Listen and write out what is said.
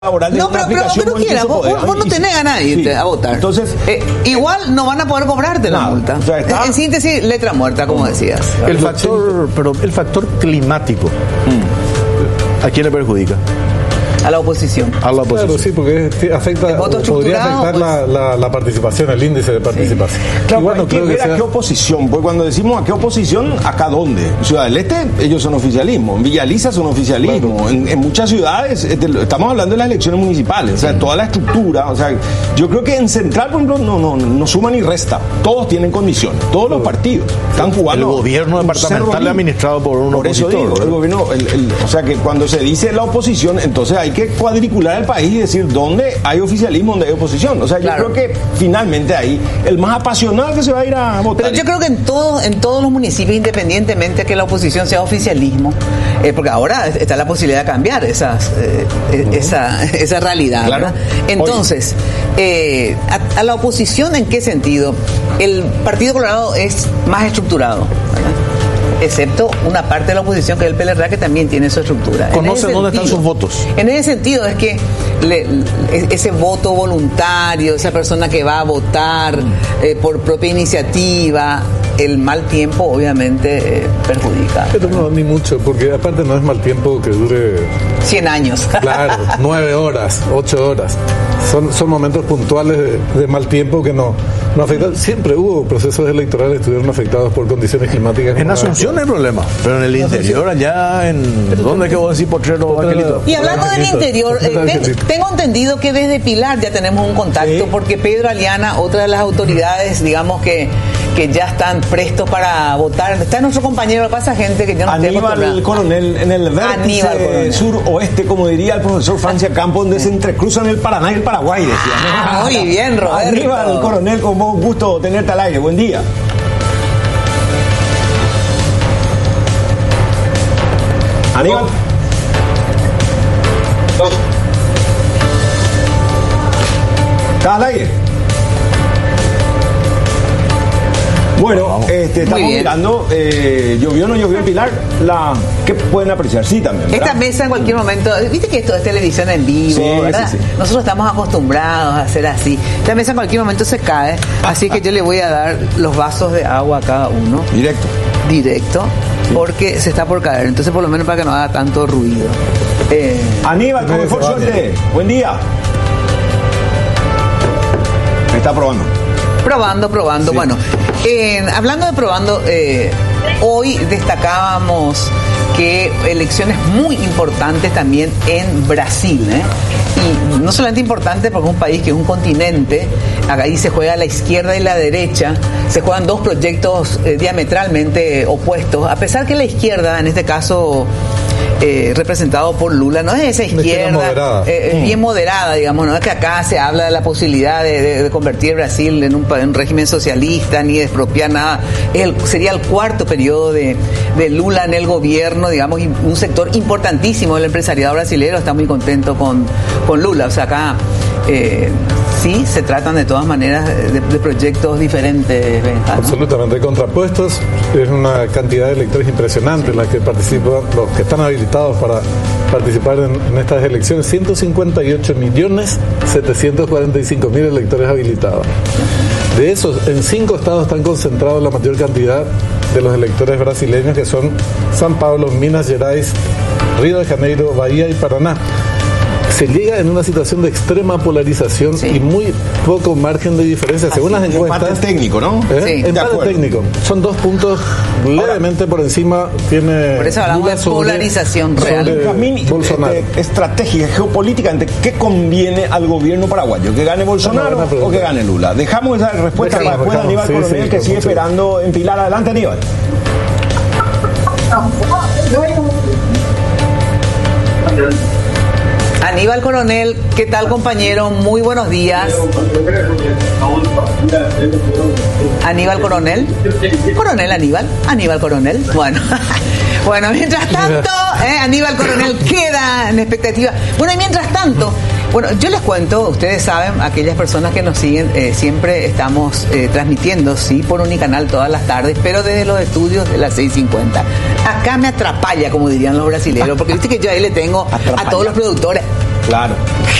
laboral de no, una pero aplicación no quieras, vos no tenés ganas de irte a votar. Entonces, igual no van a poder cobrarte la multa. O sea, en síntesis, letra muerta, como decías. El factor climático, ¿a quién le perjudica? A la oposición. A la oposición. Claro, sí, porque afecta, podría afectar pues, la participación, el índice de participación. Sí. Claro, bueno, hay que ver a qué oposición, porque cuando decimos a qué oposición, ¿acá dónde? Ciudad del Este, ellos son oficialismo, en Villa Elisa son oficialismo, claro. en muchas ciudades, estamos hablando de las elecciones municipales, o sea, toda la estructura, o sea, yo creo que en Central, por ejemplo, no suma ni resta, todos tienen condiciones, todos los partidos están jugando. El gobierno departamental administrado por un opositor. Por eso digo, el gobierno, o sea, que cuando se dice la oposición, entonces hay que cuadricular el país y decir dónde hay oficialismo, dónde hay oposición. O sea, yo creo que finalmente ahí el más apasionado que se va a ir a votar. Pero yo creo que en todos los municipios, independientemente de que la oposición sea oficialismo, porque ahora está la posibilidad de cambiar esa realidad. Claro. Entonces, a la oposición, ¿en qué sentido? El Partido Colorado es más estructurado, ¿verdad? Excepto una parte de la oposición que es el PLRA, que también tiene su estructura. ¿Conocen dónde están sus votos? En ese sentido es que ese voto voluntario, esa persona que va a votar por propia iniciativa, el mal tiempo obviamente perjudica. Pero no, ni mucho, porque aparte no es mal tiempo que dure 100 años. Claro, 9 horas, 8 horas. Son momentos puntuales de mal tiempo que no afectan. Siempre hubo procesos electorales que estuvieron afectados por condiciones climáticas. En Asunción no hay problema, pero en el interior, allá ¿dónde es que vos decís Potrero, Angelito? Y hablando del interior, tengo entendido que desde Pilar ya tenemos un contacto, porque Pedro Aliana, otra de las autoridades, digamos que ya están prestos para votar. Está nuestro compañero, pasa gente que yo no tengo. Aníbal Coronel, en el vértice sur-oeste, como diría el profesor Francia Campos, donde se entrecruzan el Paraná y el Paraguay, decía. Muy bien, Roberto. Aníbal Coronel, con vos, gusto tenerte al aire. Buen día. Aníbal. ¿Estás al aire? Bueno, estamos mirando, llovió o no llovió en Pilar, ¿qué pueden apreciar? Sí, también, ¿verdad? Esta mesa en cualquier momento, viste que esto es televisión en vivo, ¿verdad? Sí. Nosotros estamos acostumbrados a hacer así. Esta mesa en cualquier momento se cae, así que yo le voy a dar los vasos de agua a cada uno. Directo, porque se está por caer, entonces por lo menos para que no haga tanto ruido. Aníbal, con mejor suerte, buen día. Me está probando. Probando. Sí. Bueno, hablando de probando, hoy destacábamos que elecciones muy importantes también en Brasil, y no solamente importante porque es un país que es un continente, ahí se juega la izquierda y la derecha, se juegan dos proyectos diametralmente opuestos, a pesar que la izquierda, en este caso representado por Lula, no es esa izquierda bien moderada, digamos, no es que acá se habla de la posibilidad de convertir Brasil en un régimen socialista ni de expropiar nada. Sería el cuarto periodo de Lula en el gobierno, digamos, y un sector importantísimo del empresariado brasileño está muy contento con Lula. O sea, acá sí se tratan de todas maneras de proyectos diferentes, Benja, ¿no? Absolutamente contrapuestos. Es una cantidad de electores impresionante las que participan, los que están habilitados para participar en estas elecciones. 158.745.000 electores habilitados. De esos, en 5 estados están concentrados la mayor cantidad de los electores brasileños, que son São Paulo, Minas Gerais, Río de Janeiro, Bahía y Paraná. Se llega en una situación de extrema polarización y muy poco margen de diferencia, según las encuestas. Empate técnico, ¿no? Empate técnico. Son 2 puntos levemente por encima. Por eso hablamos de polarización real. Bolsonaro. Estrategia geopolítica, ¿qué conviene al gobierno paraguayo? ¿Que gane Bolsonaro o que gane Lula? Dejamos esa respuesta para después de Aníbal Coronel, que sigue esperando en Pilar. Adelante, Aníbal. Aníbal Coronel, ¿qué tal, compañero? Muy buenos días. Aníbal Coronel. Aníbal Coronel. Bueno, mientras tanto, Aníbal Coronel queda en expectativa. Bueno, y mientras tanto, yo les cuento, ustedes saben, aquellas personas que nos siguen, siempre estamos transmitiendo, sí, por Unicanal todas las tardes, pero desde los estudios de las 6:50. Acá me atrapalla, como dirían los brasileños, porque viste que yo ahí le tengo a todos los productores Claro.